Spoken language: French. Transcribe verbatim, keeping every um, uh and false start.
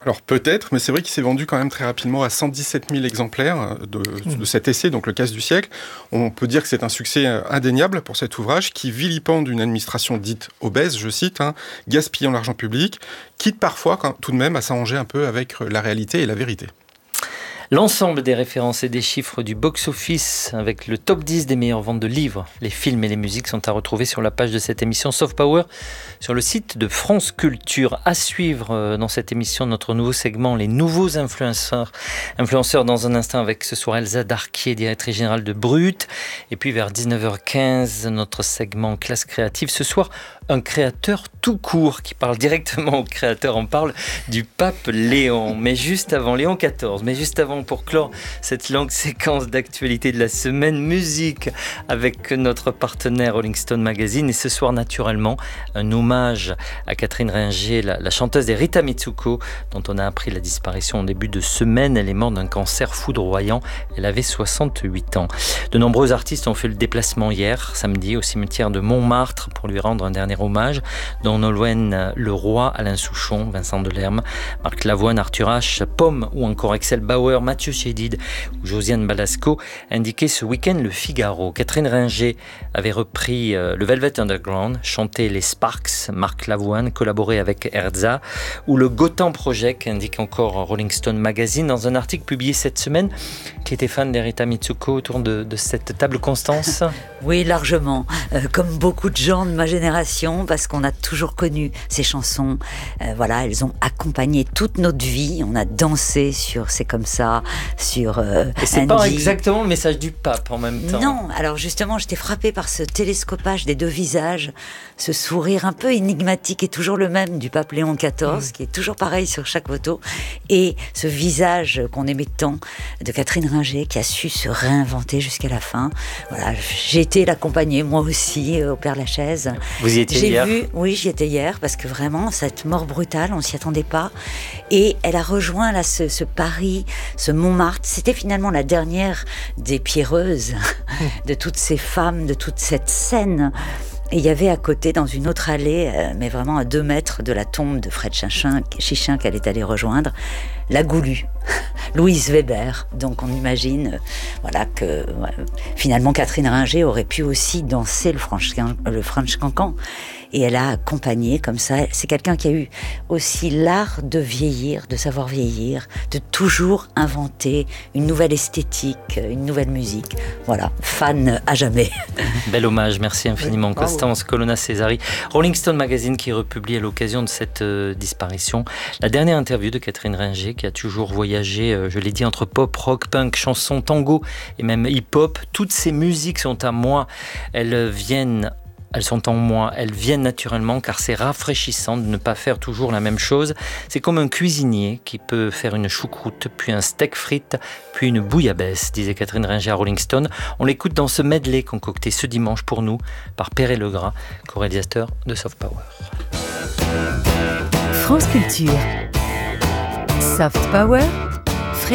Alors peut-être, mais c'est vrai qu'il s'est vendu quand même très rapidement à cent dix-sept mille exemplaires de, mmh. de cet essai, donc le casse du siècle. On peut dire que c'est un succès indéniable pour cet ouvrage qui vilipende une administration dite obèse, je cite, hein, gaspillant l'argent public, quitte parfois quand, tout de même à s'arranger un peu avec la réalité et la vérité. L'ensemble des références et des chiffres du box-office avec le top dix des meilleures ventes de livres, les films et les musiques sont à retrouver sur la page de cette émission Soft Power sur le site de France Culture. À suivre dans cette émission notre nouveau segment, les nouveaux influenceurs. Influenceurs dans un instant avec ce soir Elsa Darquier, directrice générale de Brut. Et puis vers dix-neuf heures quinze, notre segment classe créative. Ce soir, un créateur tout court qui parle directement au créateur. On parle du pape Léon, mais juste avant Léon quatorze, mais juste avant pour clore cette longue séquence d'actualité de la semaine, musique avec notre partenaire Rolling Stone Magazine. Et ce soir, naturellement, un hommage à Catherine Ringer, la, la chanteuse des Rita Mitsuko, dont on a appris la disparition en début de semaine. Elle est morte d'un cancer foudroyant. Elle avait soixante-huit ans. De nombreux artistes ont fait le déplacement hier, samedi, au cimetière de Montmartre pour lui rendre un dernier hommage, dont Nolwenn Leroy, Alain Souchon, Vincent Delerme, Marc Lavoine, Arthur H, Pomme ou encore Axel Bauer, Mathieu Chédid ou Josiane Balasco, indiquait ce week-end Le Figaro. Catherine Ringer avait repris euh, le Velvet Underground, chanté les Sparks, Marc Lavoine, collaboré avec Erza, ou le Gotham Project, indique encore Rolling Stone Magazine dans un article publié cette semaine. Qui était fan d'Erita Mitsuko autour de, de cette table, Constance? Oui, largement. Euh, comme beaucoup de gens de ma génération, parce qu'on a toujours connu ces chansons. Euh, voilà, elles ont accompagné toute notre vie. On a dansé sur C'est comme ça, sur euh, Et c'est Andy. Pas exactement le message du pape en même temps. Non, alors justement, j'étais frappée par ce télescopage des deux visages, ce sourire un peu énigmatique et toujours le même du pape Léon quatorze, mmh. qui est toujours pareil sur chaque photo, et ce visage qu'on aimait tant de Catherine Ringer, qui a su se réinventer jusqu'à la fin. Voilà, j'ai été l'accompagner moi aussi au Père-Lachaise. Vous y étiez j'ai hier? Vu, oui, j'y étais hier parce que vraiment cette mort brutale, on s'y attendait pas. Et elle a rejoint là ce, ce Paris, ce Montmartre. C'était finalement la dernière des pierreuses de toutes ces femmes, de toute cette scène. Et il y avait à côté, dans une autre allée, euh, mais vraiment à deux mètres de la tombe de Fred Chichin, Chichin qu'elle est allée rejoindre, la Goulue, Louise Weber. Donc on imagine euh, voilà, que euh, finalement Catherine Ringer aurait pu aussi danser le French, le French Cancan. Et elle a accompagné comme ça. C'est quelqu'un qui a eu aussi l'art de vieillir, de savoir vieillir, de toujours inventer une nouvelle esthétique, une nouvelle musique. Voilà, fan à jamais. Bel hommage, merci infiniment, oui, Constance Colonna-Césari. Rolling Stone Magazine qui republie à l'occasion de cette euh, disparition la dernière interview de Catherine Ringer, qui a toujours voyagé, euh, je l'ai dit, entre pop, rock, punk, chanson, tango et même hip-hop. Toutes ces musiques sont à moi. Elles viennent Elles sont en moi, elles viennent naturellement car c'est rafraîchissant de ne pas faire toujours la même chose. C'est comme un cuisinier qui peut faire une choucroute, puis un steak frites, puis une bouillabaisse, disait Catherine Ringer à Rolling Stone. On l'écoute dans ce medley concocté ce dimanche pour nous par Perret Legras, co-réalisateur de Soft Power. France Culture. Soft Power.